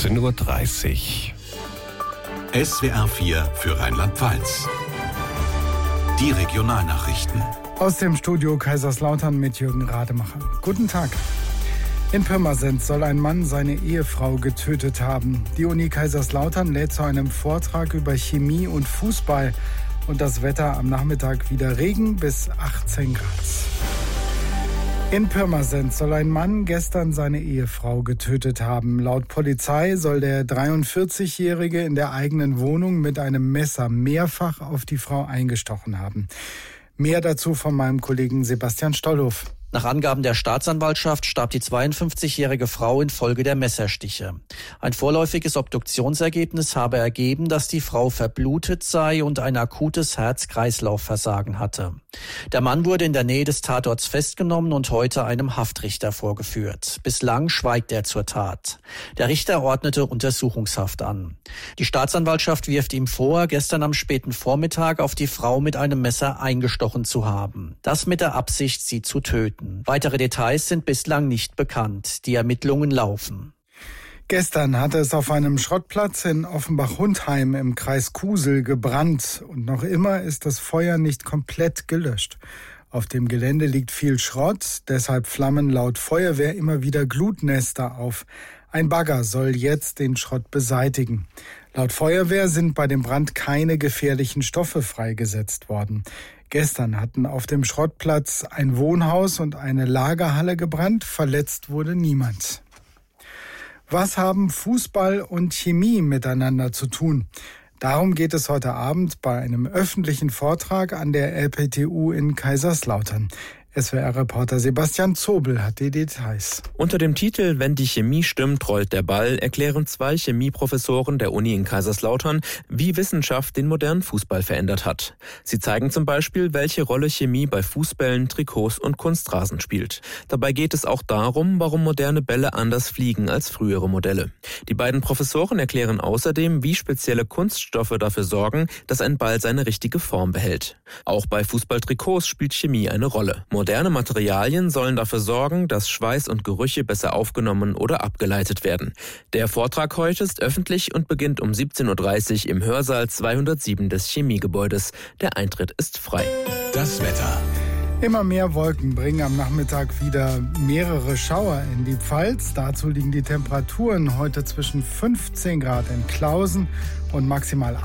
18:30 Uhr. SWR 4 für Rheinland-Pfalz. Die Regionalnachrichten. Aus dem Studio Kaiserslautern mit Jürgen Rademacher. Guten Tag. In Pirmasens soll ein Mann seine Ehefrau getötet haben. Die Uni Kaiserslautern lädt zu einem Vortrag über Chemie und Fußball. Und das Wetter am Nachmittag wieder Regen bis 18 Grad. In Pirmasens soll ein Mann gestern seine Ehefrau getötet haben. Laut Polizei soll der 43-Jährige in der eigenen Wohnung mit einem Messer mehrfach auf die Frau eingestochen haben. Mehr dazu von meinem Kollegen Sebastian Stollhoff. Nach Angaben der Staatsanwaltschaft starb die 52-jährige Frau infolge der Messerstiche. Ein vorläufiges Obduktionsergebnis habe ergeben, dass die Frau verblutet sei und ein akutes Herz-Kreislauf-Versagen hatte. Der Mann wurde in der Nähe des Tatorts festgenommen und heute einem Haftrichter vorgeführt. Bislang schweigt er zur Tat. Der Richter ordnete Untersuchungshaft an. Die Staatsanwaltschaft wirft ihm vor, gestern am späten Vormittag auf die Frau mit einem Messer eingestochen zu haben. Das mit der Absicht, sie zu töten. Weitere Details sind bislang nicht bekannt. Die Ermittlungen laufen. Gestern hatte es auf einem Schrottplatz in Offenbach-Hundheim im Kreis Kusel gebrannt. Und noch immer ist das Feuer nicht komplett gelöscht. Auf dem Gelände liegt viel Schrott, deshalb flammen laut Feuerwehr immer wieder Glutnester auf. Ein Bagger soll jetzt den Schrott beseitigen. Laut Feuerwehr sind bei dem Brand keine gefährlichen Stoffe freigesetzt worden. Gestern hatten auf dem Schrottplatz ein Wohnhaus und eine Lagerhalle gebrannt. Verletzt wurde niemand. Was haben Fußball und Chemie miteinander zu tun? Darum geht es heute Abend bei einem öffentlichen Vortrag an der LPTU in Kaiserslautern. SWR-Reporter Sebastian Zobel hat die Details. Unter dem Titel »Wenn die Chemie stimmt, rollt der Ball« erklären zwei Chemieprofessoren der Uni in Kaiserslautern, wie Wissenschaft den modernen Fußball verändert hat. Sie zeigen zum Beispiel, welche Rolle Chemie bei Fußbällen, Trikots und Kunstrasen spielt. Dabei geht es auch darum, warum moderne Bälle anders fliegen als frühere Modelle. Die beiden Professoren erklären außerdem, wie spezielle Kunststoffe dafür sorgen, dass ein Ball seine richtige Form behält. Auch bei Fußballtrikots spielt Chemie eine Rolle. Moderne Materialien sollen dafür sorgen, dass Schweiß und Gerüche besser aufgenommen oder abgeleitet werden. Der Vortrag heute ist öffentlich und beginnt um 17:30 Uhr im Hörsaal 207 des Chemiegebäudes. Der Eintritt ist frei. Das Wetter. Immer mehr Wolken bringen am Nachmittag wieder mehrere Schauer in die Pfalz. Dazu liegen die Temperaturen heute zwischen 15 Grad in Klausen und maximal